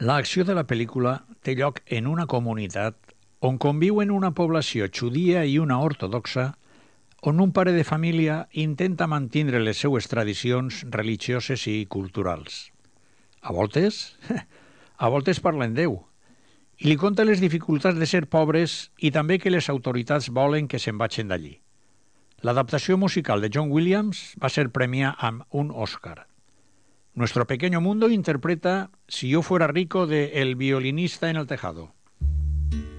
L'acció de la pel·lícula té lloc en una comunitat on conviuen una població judia i una ortodoxa, on un pare de família intenta mantenir les seues tradicions religioses i culturals. A voltes, a voltes parlen Déu, i li conta les dificultats de ser pobres i també que les autoritats volen que se'n vagin d'allí. L'adaptació musical de John Williams va ser premiada amb un Oscar. Nuestro pequeño mundo interpreta Si yo fuera rico de El violinista en el tejado.